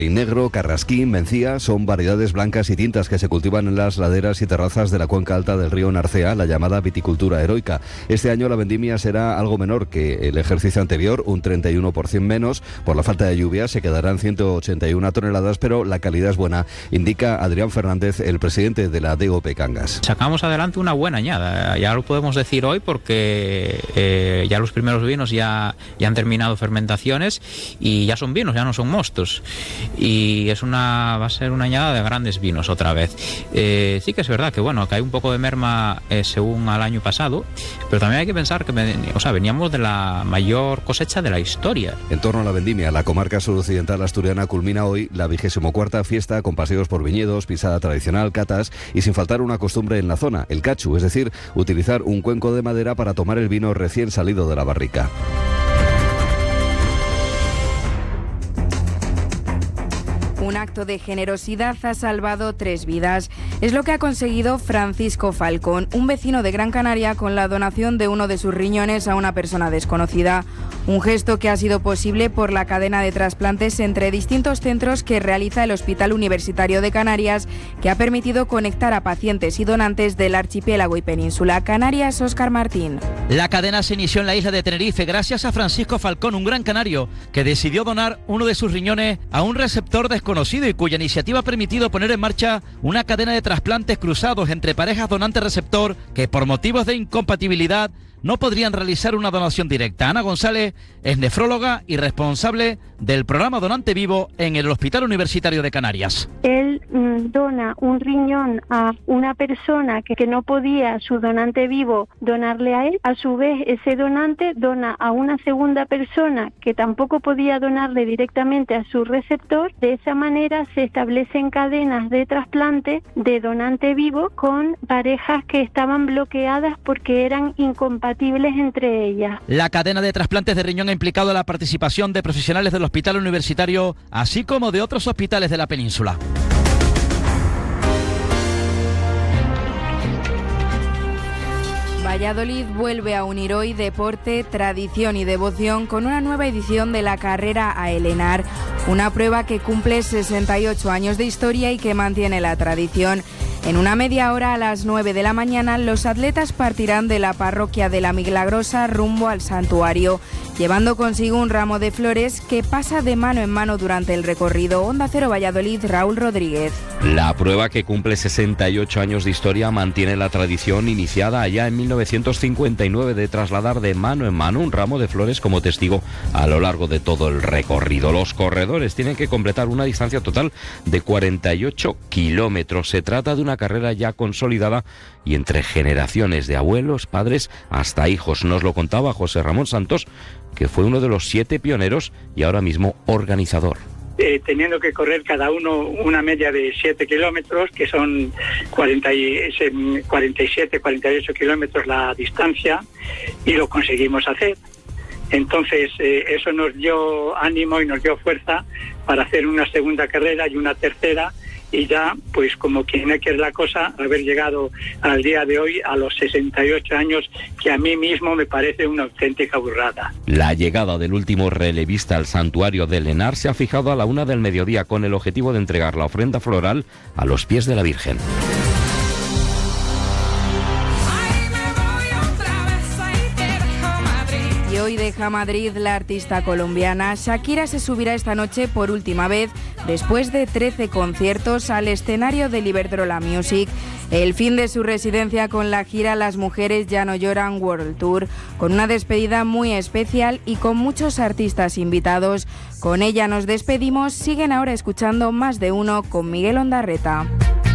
Negro, Carrasquín, Mencía son variedades blancas y tintas que se cultivan en las laderas y terrazas de la cuenca alta del río Narcea, la llamada viticultura heroica. Este año la vendimia será algo menor que el ejercicio anterior, un 31% menos. Por la falta de lluvia se quedarán 181 toneladas, pero la calidad es buena, indica Adrián Fernández, el presidente de la DOP Cangas. Sacamos adelante una buena añada, ya lo podemos decir hoy porque ya los primeros vinos ya han terminado fermentaciones y ya son vinos, ya no son mostos. Y va a ser una añada de grandes vinos otra vez. Sí que es verdad que hay un poco de merma según al año pasado, pero también hay que pensar que veníamos de la mayor cosecha de la historia. En torno a la vendimia, la comarca suroccidental asturiana culmina hoy la 24ª fiesta con paseos por viñedos, pisada tradicional, catas y sin faltar una costumbre en la zona, el cachu, es decir, utilizar un cuenco de madera para tomar el vino recién salido de la barrica. Un acto de generosidad ha salvado 3 vidas. Es lo que ha conseguido Francisco Falcón, un vecino de Gran Canaria, con la donación de uno de sus riñones a una persona desconocida. Un gesto que ha sido posible por la cadena de trasplantes entre distintos centros que realiza el Hospital Universitario de Canarias, que ha permitido conectar a pacientes y donantes del archipiélago y península. Canarias, Óscar Martín. La cadena se inició en la isla de Tenerife gracias a Francisco Falcón, un gran canario que decidió donar uno de sus riñones a un receptor desconocido y cuya iniciativa ha permitido poner en marcha una cadena de trasplantes cruzados entre parejas donante-receptor que por motivos de incompatibilidad no podrían realizar una donación directa. Ana González es nefróloga y responsable del programa Donante Vivo en el Hospital Universitario de Canarias. Él dona un riñón a una persona que no podía su donante vivo donarle a él. A su vez, ese donante dona a una segunda persona que tampoco podía donarle directamente a su receptor. De esa manera se establecen cadenas de trasplante de donante vivo con parejas que estaban bloqueadas porque eran incompatibles entre ellas. La cadena de trasplantes de riñón ha implicado la participación de profesionales del Hospital Universitario, así como de otros hospitales de la península. Valladolid vuelve a unir hoy deporte, tradición y devoción con una nueva edición de la carrera a Elenar, una prueba que cumple 68 años de historia y que mantiene la tradición. En una media hora, a las 9 de la mañana, los atletas partirán de la parroquia de la Milagrosa rumbo al santuario, llevando consigo un ramo de flores que pasa de mano en mano durante el recorrido. Onda Cero Valladolid, Raúl Rodríguez. La prueba, que cumple 68 años de historia, mantiene la tradición iniciada allá en 1959 de trasladar de mano en mano un ramo de flores como testigo a lo largo de todo el recorrido. Los corredores tienen que completar una distancia total de 48 kilómetros. Se trata de una carrera ya consolidada y entre generaciones de abuelos, padres hasta hijos. Nos lo contaba José Ramón Santos, que fue uno de los 7 pioneros y ahora mismo organizador. Teniendo que correr cada uno una media de 7 kilómetros, que son 47, 48 kilómetros la distancia, y lo conseguimos hacer. Entonces eso nos dio ánimo y nos dio fuerza para hacer una segunda carrera y una tercera, y ya, pues como quien no quiere la cosa, haber llegado al día de hoy a los 68 años, que a mí mismo me parece una auténtica burrada. La llegada del último relevista al santuario de Elenar se ha fijado a la 1 del mediodía con el objetivo de entregar la ofrenda floral a los pies de la Virgen. Y hoy deja Madrid la artista colombiana. Shakira se subirá esta noche por última vez, después de 13 conciertos, al escenario del Iberdrola Music. El fin de su residencia con la gira Las Mujeres Ya No Lloran World Tour, con una despedida muy especial y con muchos artistas invitados. Con ella nos despedimos. Siguen ahora escuchando Más de Uno con Miguel Ondarreta.